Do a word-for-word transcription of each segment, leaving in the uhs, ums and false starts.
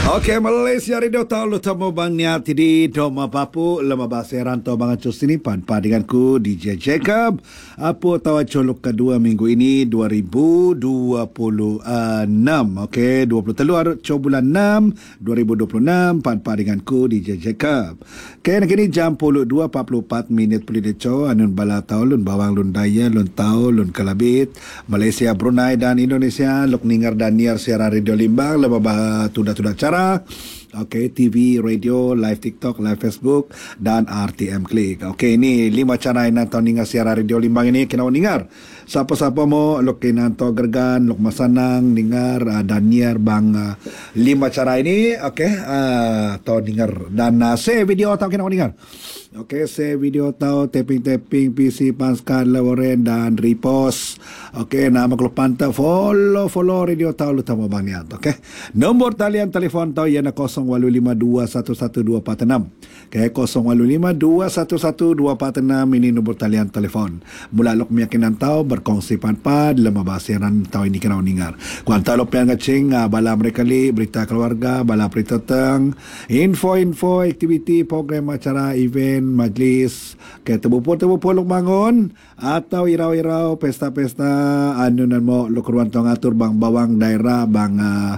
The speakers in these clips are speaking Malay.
Okey, Malaysia Radio tahu lu tamu bang niat di doma papu lama bahasa rantau bang acus sini pan pa dengan ku D J Jacob. Apa tahu colok kedua minggu ini dua ribu dua puluh enam. Okey, dua puluh tiga hari bulan enam dua ribu dua puluh enam pan pa dengan ku D J Jacob. Okey, nak kini jam puluh dua empat puluh empat minit pulih deco anun bala tahu lun bawang lun daya lun tahu lun kalabit Malaysia, Brunei dan Indonesia luk ningar dan niar siaran radio Limbang lama bah tudah-tudah cara. Okey, T V, radio, live TikTok, live Facebook dan R T M Klik. Okey, ini lima cara yang nonton ningar siaran radio Limbang ini kena ningar. Siapa-siapa mau lok nonton gergan, lok masanang ningar uh, dan niar bang uh, lima cara ini. Okey, uh, tau ningar dan uh, share video tau kena ningar. Okey, share video tau tapping-tapping P C paskan lawaren dan repost. Okey, nama klub pantau follow follow radio tau lu tamu bang niat. Okey, nombor talian telefon tau yana kosong walu lima dua satu satu dua empat enam. Okey, kosong walu lima dua satu satu dua empat enam ini nombor talian telefon. Mula lok meyakinan tau berkongsi panpad lama basiran tau ini kena ningar. Kuan tau lok yang ngacing uh, bala mereka li berita keluarga, bala berita teng, info-info aktiviti program acara event majlis ke tebupo-tebupo luk bangun atau irau-irau pesta-pesta anu nan mo luk ruan tong atur bang bawang daerah bang uh,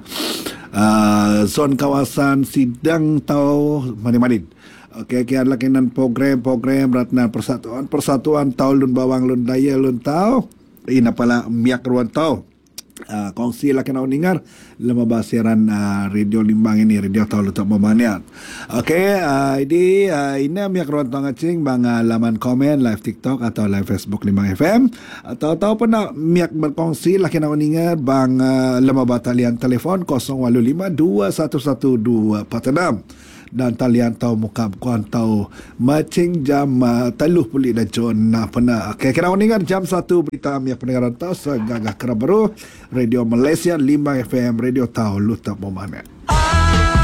uh, zon kawasan sidang tau mani-manin. Okey, kian lakinan program-program ratna persatuan-persatuan tau lun bawang lun daya lun tau ina pala miak ruan tau. Uh, kongsi lah kena ningar lama basiran uh, radio Limbang ini radio tahu letak memaniat. Okey, uh, ini uh, ini miak ruang tong acing bang uh, laman komen live TikTok atau live Facebook Limbang F M atau tahu pernah miak berkongsi lah kena ningar bang uh, lama batalian telefon kosong walu lima dua satu satu dua empat enam. Dan talian tahu muka kuan tahu macing jam uh, taluh pulih dan John na pernah. Okay, kena uningan jam satu berita miak pendengaran tahu segagah kera baru Radio Malaysia Limbang F M Radio tahu lu tak mau mana.